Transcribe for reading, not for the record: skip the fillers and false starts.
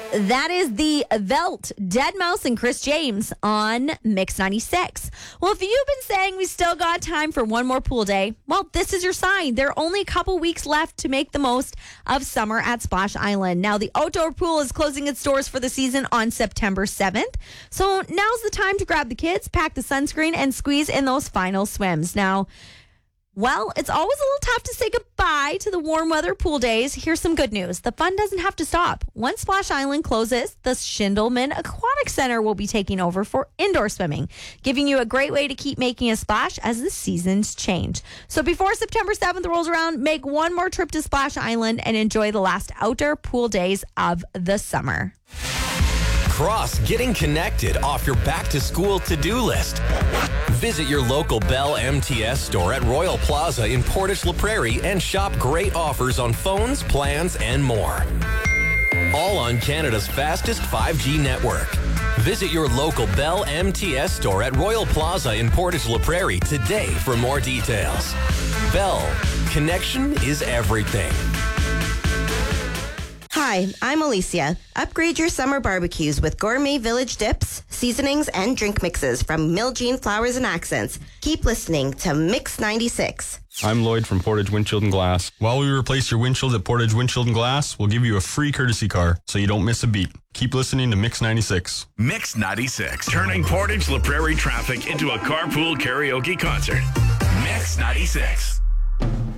That is the Velt, Deadmau5, and Chris James on Mix 96. Well, if you've been saying we still got time for one more pool day, well, this is your sign. There are only a couple weeks left to make the most of summer at Splash Island. Now, the outdoor pool is closing its doors for the season on September 7th. So now's the time to grab the kids, pack the sunscreen, and squeeze in those final swims. Now, well, it's always a little tough to say goodbye to the warm weather pool days. Here's some good news. The fun doesn't have to stop. Once Splash Island closes, the Schindelman Aquatic Center will be taking over for indoor swimming, giving you a great way to keep making a splash as the seasons change. So before September 7th rolls around, make one more trip to Splash Island and enjoy the last outdoor pool days of the summer. Cross getting connected off your back-to-school to-do list. Visit your local Bell MTS store at Royal Plaza in Portage La Prairie and shop great offers on phones, plans, and more. All on Canada's fastest 5G network. Visit your local Bell MTS store at Royal Plaza in Portage La Prairie today for more details. Bell, connection is everything. Hi, I'm Alicia. Upgrade your summer barbecues with gourmet village dips, seasonings, and drink mixes from Miljean Flowers and Accents. Keep listening to Mix 96. I'm Lloyd from Portage Windshield and Glass. While we replace your windshield at Portage Windshield and Glass, we'll give you a free courtesy car so you don't miss a beat. Keep listening to Mix 96. Mix 96, turning Portage La Prairie traffic into a carpool karaoke concert. Mix 96.